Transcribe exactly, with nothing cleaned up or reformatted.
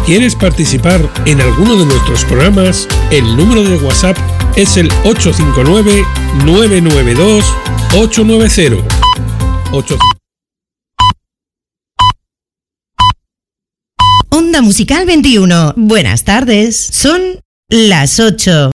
quieres participar en alguno de nuestros programas, el número de WhatsApp es el ocho cinco nueve, nueve nueve dos, ocho nueve cero. ocho... Onda Musical veintiuno. Buenas tardes. Son las ocho.